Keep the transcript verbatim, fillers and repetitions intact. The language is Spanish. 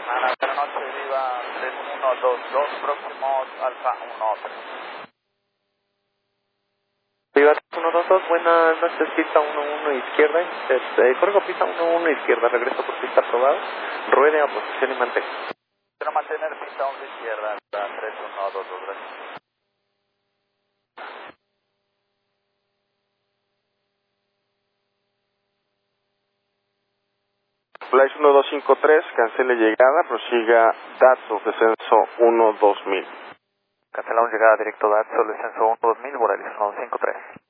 Ana, buenas noches, Viva tres uno dos dos, próximos Alfa uno tres. Viva tres uno dos dos, buenas noches, pista uno uno izquierda, este, corrijo pista uno uno izquierda, regreso por pista aprobado, ruede a posición y mantenga. Quiero mantener pista uno izquierda, Alfa tres uno dos dos, gracias. Flight uno dos cinco tres, cancele llegada, prosiga Datsun, descenso uno dos mil. Cancelamos llegada directo Datsun, descenso uno dos mil, Borealis uno dos cinco tres.